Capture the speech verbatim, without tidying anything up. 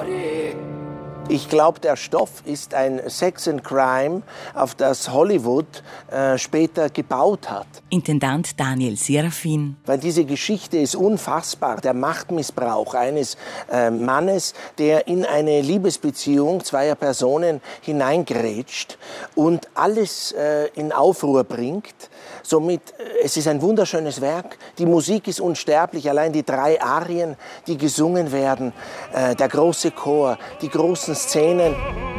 Party. Ich glaube, der Stoff ist ein Sex and Crime, auf das Hollywood äh, später gebaut hat. Intendant Daniel Serafin. Weil diese Geschichte ist unfassbar. Der Machtmissbrauch eines äh, Mannes, der in eine Liebesbeziehung zweier Personen hineingrätscht und alles äh, in Aufruhr bringt. Somit, äh, es ist ein wunderschönes Werk. Die Musik ist unsterblich. Allein die drei Arien, die gesungen werden, äh, der große Chor, die großen Szenen.